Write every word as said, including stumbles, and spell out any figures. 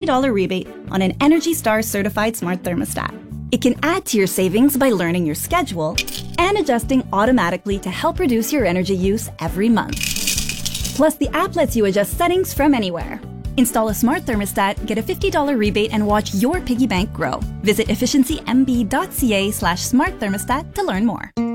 dollars rebate on an Energy Star certified smart thermostat. It can add to your savings by learning your schedule and adjusting automatically to help reduce your energy use every month. Plus, the app lets you adjust settings from anywhere. Install a smart thermostat, get a fifty dollars rebate, and watch your piggy bank grow. Visit efficiency m b dot c a slash smart thermostat to learn more.